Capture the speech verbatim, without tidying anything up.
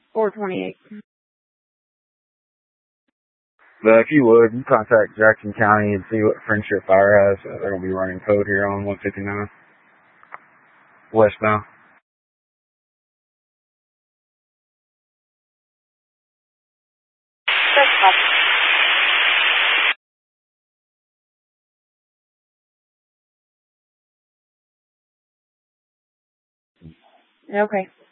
four twenty-eight. But if you would, you contact Jackson County and see what Friendship Fire has. They're going to be running code here on one fifty-nine westbound. Okay.